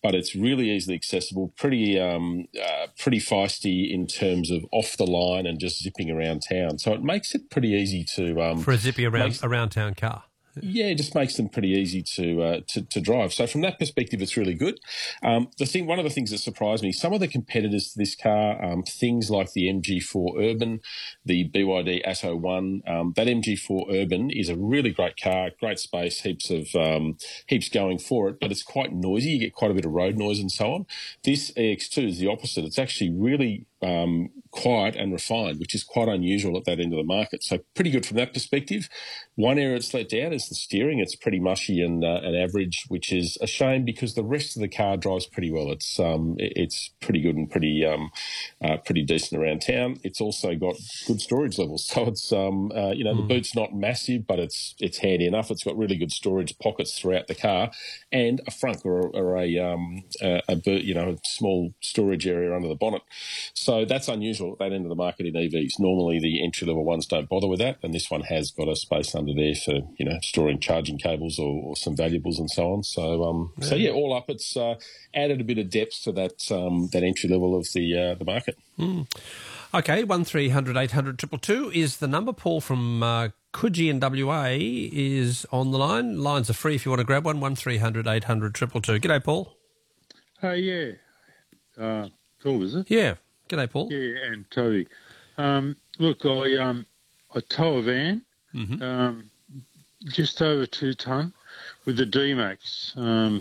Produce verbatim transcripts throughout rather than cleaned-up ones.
but it's really easily accessible, pretty um, uh, pretty feisty in terms of off the line and just zipping around town. So it makes it pretty easy to um, for a zippy around makes, around town car. Yeah, it just makes them pretty easy to uh, to, to drive. So from that perspective, it's really good. Um, the thing, one of the things that surprised me, some of the competitors to this car, um, things like the M G four Urban, the B Y D Atto one, um, that M G four Urban is a really great car, great space, heaps of um, heaps going for it, but it's quite noisy. You get quite a bit of road noise and so on. This E X two is the opposite. It's actually really um, quiet and refined, which is quite unusual at that end of the market. So pretty good from that perspective. One area it's let down is the steering. It's pretty mushy and, uh, and average, which is a shame because the rest of the car drives pretty well. It's um, it's pretty good and pretty um, uh, pretty decent around town. It's also got good storage levels, so it's um, uh, you know mm. the boot's not massive, but it's it's handy enough. It's got really good storage pockets throughout the car, and a frunk or, or a um, a, a you know a small storage area under the bonnet. So that's unusual at that end of the market in E Vs. Normally the entry level ones don't bother with that, and this one has got a space under there for you know storing charging cables or, or some valuables and so on. So um, yeah. so yeah, all up, it's uh, added a bit of depth to that um, that entry level of the uh, the market. Mm. Okay, one three hundred eight hundred two two two is the number. Paul from uh, Coogee in W A is on the line. Lines are free if you want to grab one. One three hundred eight hundred two two two. G'day, Paul. Oh uh, yeah, uh, cool, is it? Yeah. G'day, Paul. Yeah, and Toby. Um, look, I um I tow a van. Mm-hmm. Um, just over two ton with the D-Max um,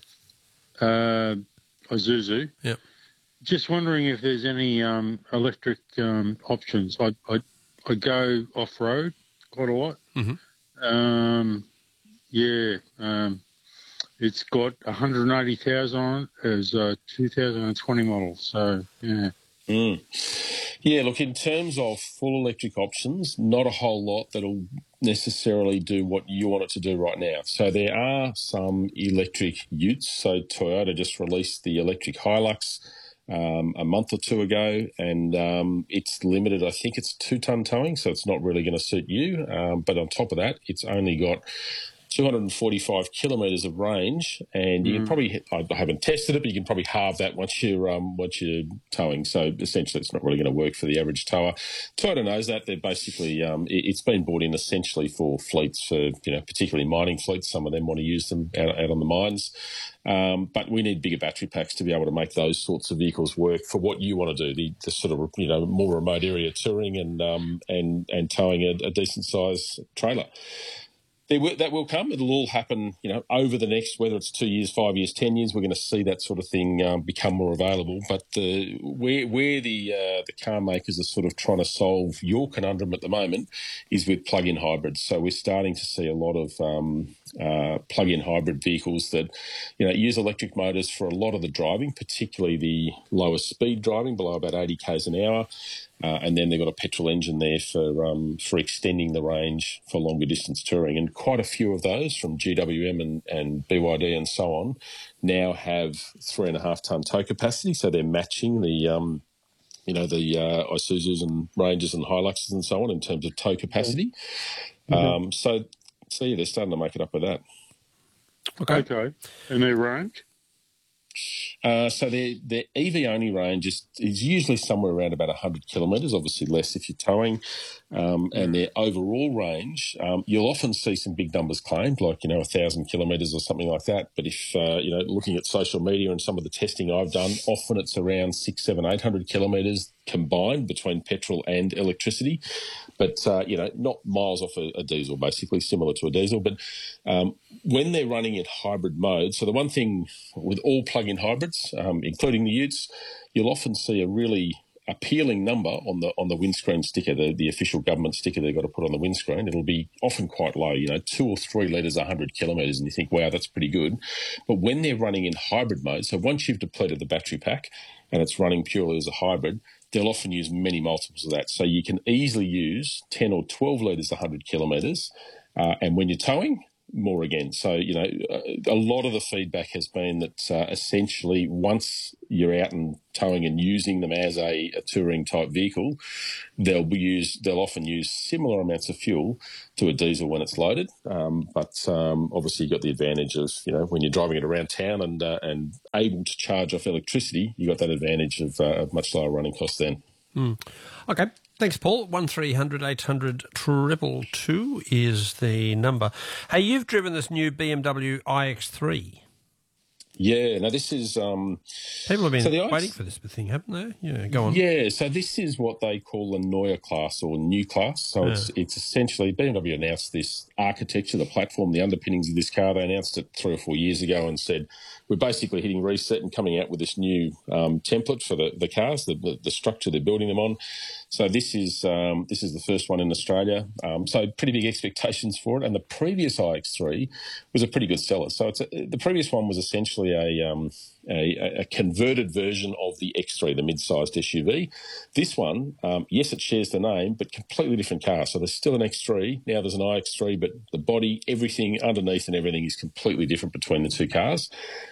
uh, Isuzu. Yep. Just wondering if there's any um, electric um, options. I, I I go off road quite a lot. Mm-hmm. Um, yeah, um, it's got one hundred eighty thousand on it as a two thousand twenty model. So yeah. Mm. Yeah, look, in terms of full electric options, not a whole lot that'll necessarily do what you want it to do right now. So there are some electric utes. So Toyota just released the electric Hilux um, a month or two ago, and um, it's limited. I think it's two-ton towing, so it's not really going to suit you. Um, but on top of that, it's only got two hundred forty-five kilometres of range, and you mm. can probably, I haven't tested it, but you can probably halve that once you're um, once you're towing. So essentially, it's not really going to work for the average tower. Toyota knows that. They're basically, um, it, it's been brought in essentially for fleets, for you know, particularly mining fleets. Some of them want to use them out, out on the mines, um, but we need bigger battery packs to be able to make those sorts of vehicles work for what you want to do. The, the sort of you know more remote area touring and um, and and towing a, a decent size trailer. There will, that will come. It'll all happen, you know, over the next, whether it's two years, five years, ten years. We're going to see that sort of thing um, become more available. But uh, where where the uh, the car makers are sort of trying to solve your conundrum at the moment is with plug-in hybrids. So we're starting to see a lot of um, uh, plug-in hybrid vehicles that, you know, use electric motors for a lot of the driving, particularly the lower speed driving below about eighty k's an hour. Uh, and then they've got a petrol engine there for um, for extending the range for longer distance touring. And quite a few of those from G W M and, and B Y D and so on now have three and a half tonne tow capacity. So they're matching the, um, you know, the uh, Isuzus and Rangers and Hiluxes and so on in terms of tow capacity. Mm-hmm. Um, so, so, yeah, they're starting to make it up with that. Okay. Okay. And their range? Uh, so their their E V only range is, is usually somewhere around about one hundred kilometres, obviously less if you're towing. Um, and their overall range, um, you'll often see some big numbers claimed, like, you know, one thousand kilometres or something like that. But if, uh, you know, looking at social media and some of the testing I've done, often it's around six, seven, eight hundred kilometres combined between petrol and electricity. But, uh, you know, not miles off a, a diesel, basically, similar to a diesel. But um, when they're running in hybrid mode, so the one thing with all plug-in hybrids, um, including the utes, you'll often see a really appealing number on the on the windscreen sticker, the, the official government sticker they've got to put on the windscreen. It'll be often quite low, you know, two or three litres, one hundred kilometres, and you think, wow, that's pretty good. But when they're running in hybrid mode, so once you've depleted the battery pack and it's running purely as a hybrid, they'll often use many multiples of that. So you can easily use ten or twelve litres, one hundred kilometres, uh, and when you're towing, more again. So, you know, a lot of the feedback has been that uh, essentially once you're out and towing and using them as a, a touring type vehicle, they'll be used, they'll often use similar amounts of fuel to a diesel when it's loaded. Um, but um, obviously you've got the advantage of, you know, when you're driving it around town and uh, and able to charge off electricity, you got that advantage of, uh, of much lower running costs then. Mm. Okay. Thanks, Paul. one three hundred eight hundred two two is the number. Hey, you've driven this new B M W i X three. Yeah, now this is... Um, People have been so the waiting Ice, for this thing, haven't they? Yeah, go on. Yeah, so this is what they call a Neue class or new class. So Yeah. it's it's essentially, B M W announced this architecture, the platform, the underpinnings of this car. They announced it three or four years ago and said, we're basically hitting reset and coming out with this new um, template for the, the cars, the, the, the structure they're building them on. So this is um, this is the first one in Australia. Um, so pretty big expectations for it. And the previous i X three was a pretty good seller. So it's a, the previous one was essentially a, um, a a converted version of the X three, the mid-sized S U V. This one, um, yes, it shares the name, but completely different car. So there's still an X three. Now there's an i X three, but the body, everything underneath and everything is completely different between the two cars.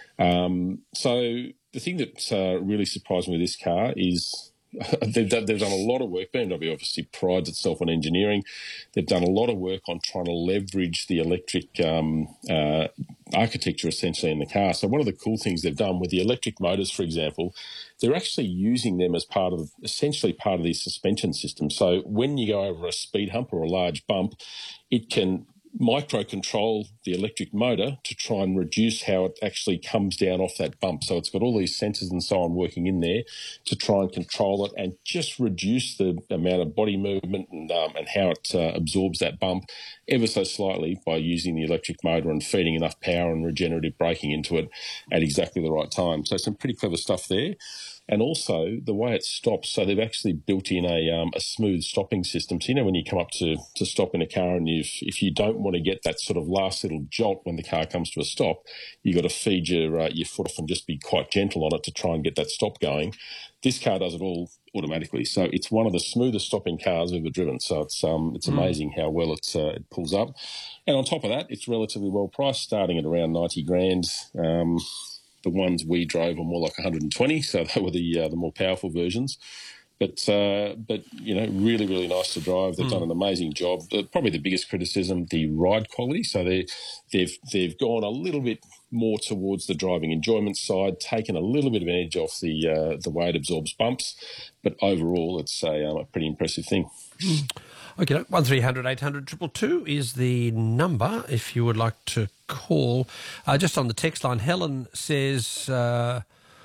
Um, so the thing that uh, really surprised me with this car is they've done, they've done a lot of work. B M W obviously prides itself on engineering. They've done a lot of work on trying to leverage the electric um, uh, architecture essentially in the car. So one of the cool things they've done with the electric motors, for example, they're actually using them as part of, essentially part of the suspension system. So when you go over a speed hump or a large bump, it can micro-control the electric motor to try and reduce how it actually comes down off that bump. So it's got all these sensors and so on working in there to try and control it and just reduce the amount of body movement and, um, and how it uh, absorbs that bump ever so slightly by using the electric motor and feeding enough power and regenerative braking into it at exactly the right time. So some pretty clever stuff there. And also the way it stops, so they've actually built in a um, a smooth stopping system. So, you know, when you come up to, to stop in a car and you've, if you don't want to get that sort of last little jolt when the car comes to a stop, you've got to feed your, uh, your foot off and just be quite gentle on it to try and get that stop going. This car does it all automatically. So it's one of the smoothest stopping cars I've ever driven. So it's um it's amazing how well it's, uh, it pulls up. And on top of that, it's relatively well priced, starting at around ninety grand. Um The ones we drove were more like one hundred twenty, so they were the uh, the more powerful versions. But, uh, but you know, really, really nice to drive. They've mm. done an amazing job. Uh, probably the biggest criticism, the ride quality. So they, they've they've gone a little bit more towards the driving enjoyment side, taken a little bit of an edge off the uh, the way it absorbs bumps. But overall, it's a, um, a pretty impressive thing. Mm. Okay, one three hundred eight hundred two two is the number if you would like to call. Uh, just on the text line, Helen says, uh,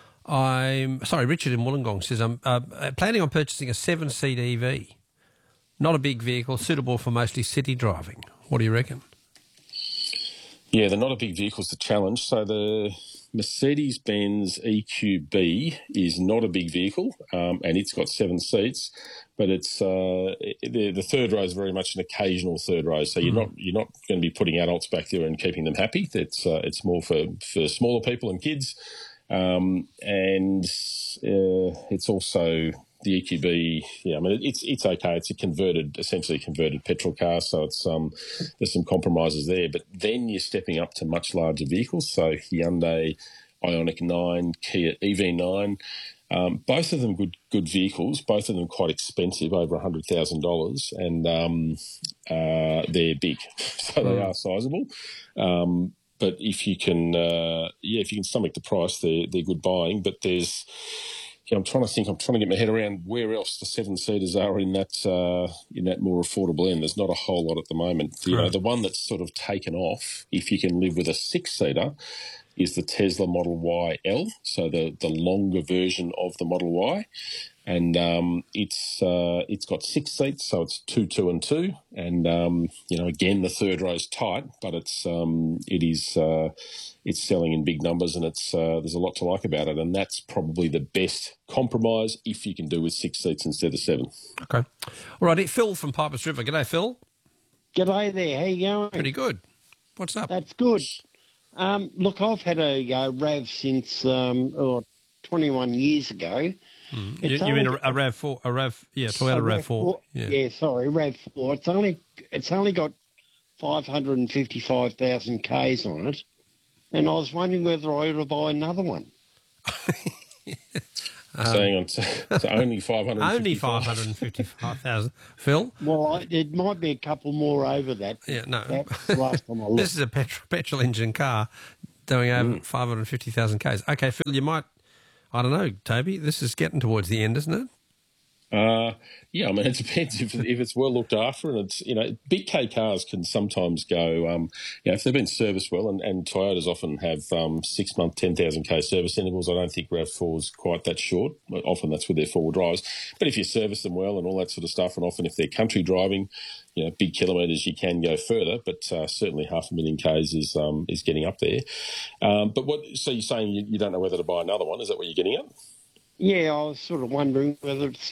I'm sorry, Richard in Wollongong says, I'm uh, planning on purchasing a seven-seat E V. Not a big vehicle, suitable for mostly city driving. What do you reckon? Yeah, they're not a big vehicle, it's a challenge. So the Mercedes-Benz E Q B is not a big vehicle, um, and it's got seven seats, but it's uh, the, the third row is very much an occasional third row. So you're not you're not going to be putting adults back there and keeping them happy. It's uh, it's more for, for smaller people and kids, um, and uh, it's also. The E Q B, yeah, I mean, it's it's okay. It's a converted, essentially converted petrol car, so it's um, there's some compromises there. But then you're stepping up to much larger vehicles, so Hyundai Ioniq nine, Kia E V nine, um, both of them good good vehicles, both of them quite expensive, over one hundred thousand dollars, and um, uh, they're big, so they are sizable. Um, but if you can, uh, yeah, if you can stomach the price, they're they're good buying. But there's Yeah, I'm trying to think. I'm trying to get my head around where else the seven seaters are in that uh, in that more affordable end. There's not a whole lot at the moment. You know, the one that's sort of taken off, if you can live with a six seater, is the Tesla Model Y L. So the the longer version of the Model Y, and um, it's uh, it's got six seats, so it's two, two, and two. And um, you know, again, the third row is tight, but it's um, it is. Uh, It's selling in big numbers, and it's uh, there's a lot to like about it, and that's probably the best compromise if you can do with six seats instead of seven. Okay. All righty. Phil from Pipers River. G'day, Phil. G'day there. How you going? Pretty good. What's up? That's good. Um, look, I've had a uh, RAV since um, oh, twenty-one years ago. Mm. You, you mean a, a RAV four? A RAV, yeah, Toyota RAV four. Yeah. yeah, sorry, RAV four. It's only it's only got five hundred fifty-five thousand Ks on it, and I was wondering whether I ought to buy another one. Um, Saying on, so only five hundred. Only five hundred fifty-five thousand. Phil? Well, I, it might be a couple more over that. Yeah, no. That's the last time I looked. This is a petrol, petrol engine car doing over mm. five hundred fifty thousand Ks. Okay, Phil, you might, I don't know, Toby, this is getting towards the end, isn't it? Uh, yeah, I mean, it depends if, if it's well looked after, and it's, you know, big K cars can sometimes go, um, you know, if they've been serviced well, and, and Toyotas often have um, six month, ten thousand K service intervals. I don't think RAV four is quite that short. Often that's with their four wheel drives. But if you service them well and all that sort of stuff, and often if they're country driving, you know, big kilometres, you can go further, but uh, certainly half a million Ks is um, is getting up there. Um, but what, so you're saying you, you don't know whether to buy another one? Is that what you're getting at? Yeah, I was sort of wondering whether it's,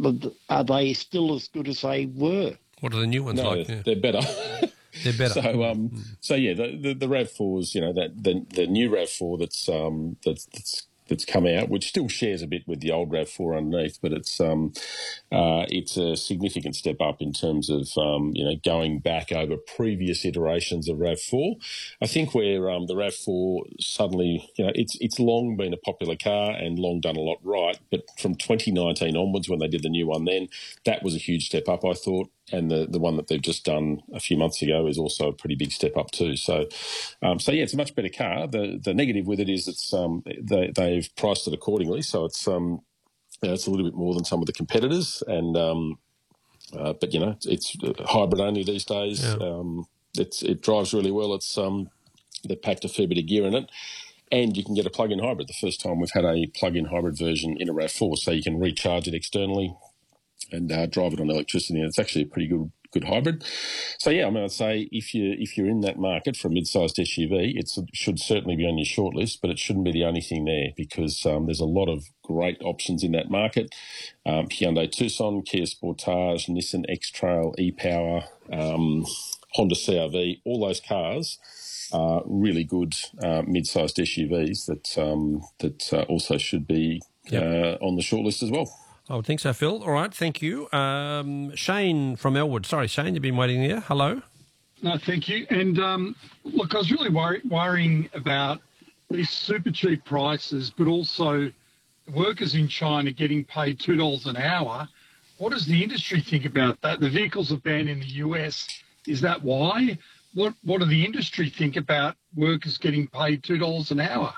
are they still as good as they were? What are the new ones no, like? Yeah. They're better. They're better. So, um, mm. so yeah, the, the the RAV fours, you know, that the the new RAV four that's um that's that's that's come out, which still shares a bit with the old RAV four underneath, but it's um uh it's a significant step up in terms of um you know going back over previous iterations of RAV four. I think where um the RAV four suddenly, you know, it's it's long been a popular car and long done a lot right, but from twenty nineteen onwards when they did the new one, then that was a huge step up, I thought. And the, the one that they've just done a few months ago is also a pretty big step up too. So, um, so yeah, it's a much better car. The the negative with it is it's um, they they've priced it accordingly, so it's um, you know, it's a little bit more than some of the competitors. And um, uh, but you know, it's, it's hybrid only these days. Yeah. Um, it's it drives really well. It's um, they've packed a fair bit of gear in it. And you can get a plug-in hybrid. The first time we've had a plug-in hybrid version in a RAV four, so you can recharge it externally and uh, drive it on electricity, and it's actually a pretty good good hybrid. So yeah, I mean, I'd say if you if you're in that market for a mid-sized S U V, it should certainly be on your shortlist, but it shouldn't be the only thing there, because um, there's a lot of great options in that market. Um, Hyundai Tucson, Kia Sportage, Nissan X-Trail, e-Power, um, Honda C R V, all those cars are really good uh, mid-sized S U Vs that um, that uh, also should be yep. uh, on the shortlist as well. I would think so, Phil. All right, thank you. Um, Shane from Elwood. Sorry, Shane, you've been waiting there. Hello. No, thank you. And um, look, I was really worry- worrying about these super cheap prices, but also workers in China getting paid two dollars an hour. What does the industry think about that? The vehicles are banned in the U S. Is that why? What What do the industry think about workers getting paid two dollars an hour?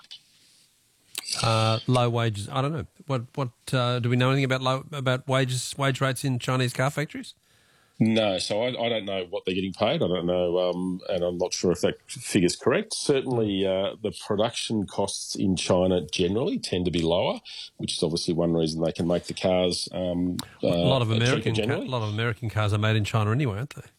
Uh, low wages. I don't know. What what uh, do we know anything about low about wages wage rates in Chinese car factories? No, so I, I don't know what they're getting paid. I don't know, um, and I'm not sure if that figure's correct. Certainly, uh, the production costs in China generally tend to be lower, which is obviously one reason they can make the cars. Um, uh, a lot of American ca- a lot of American cars are made in China anyway, aren't they?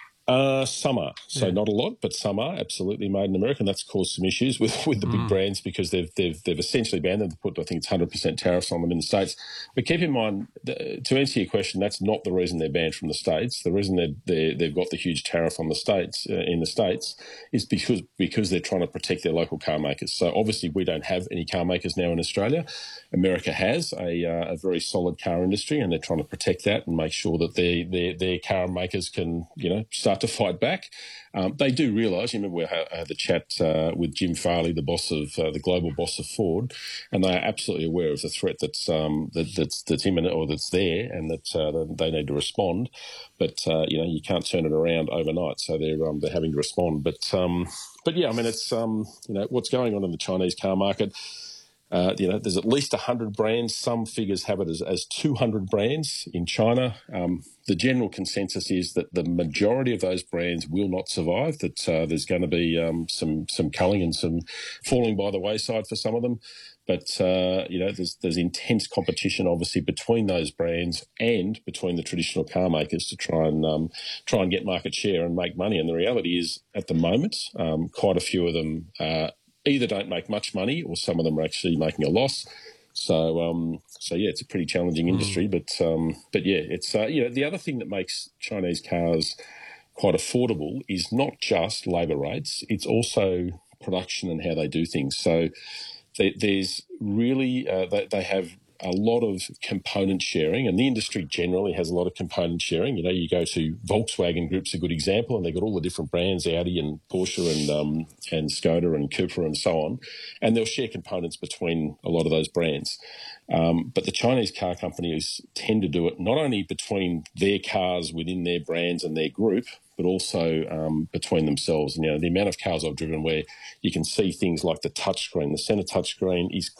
Uh, some are, so yeah. not a lot, but some are absolutely made in America, and that's caused some issues with, with the big mm. brands, because they've they've they've essentially banned them. They've put, I think it's one hundred percent tariffs on them in the States. But keep in mind, to answer your question, that's not the reason they're banned from the States. The reason they're, they're, they've got the huge tariff on the States uh, in the States is because because they're trying to protect their local car makers. So obviously we don't have any car makers now in Australia. America has a, uh, a very solid car industry, and they're trying to protect that and make sure that their their their car makers can, you know, start to fight back. Um, they do realise, you remember we had the chat uh, with Jim Farley, the boss of uh, the global boss of Ford, and they are absolutely aware of the threat that's um, that, that's that's imminent or that's there, and that uh, they need to respond. But uh, you know, you can't turn it around overnight, so they're um, they're having to respond. But um, but yeah, I mean, it's um, you know, what's going on in the Chinese car market. Uh, you know, there's at least one hundred brands. Some figures have it as, as two hundred brands in China. Um, the general consensus is that the majority of those brands will not survive, that uh, there's going to be um, some some culling and some falling by the wayside for some of them. But, uh, you know, there's, there's intense competition, obviously, between those brands and between the traditional car makers to try and um, try and get market share and make money. And the reality is, at the moment, um, quite a few of them uh either don't make much money, or some of them are actually making a loss. So, um, so yeah, it's a pretty challenging industry. Mm. But, um, but yeah, it's uh, you know, the other thing that makes Chinese cars quite affordable is not just labour rates; it's also production and how they do things. So, they, there's really uh, they, they have a lot of component sharing, and the industry generally has a lot of component sharing. You know, you go to Volkswagen Group's a good example, and they've got all the different brands, Audi and Porsche and um, and Skoda and Cupra and so on, and they'll share components between a lot of those brands. Um, but the Chinese car companies tend to do it not only between their cars within their brands and their group, but also um, between themselves. And, you know, the amount of cars I've driven where you can see things like the touchscreen, the centre touchscreen is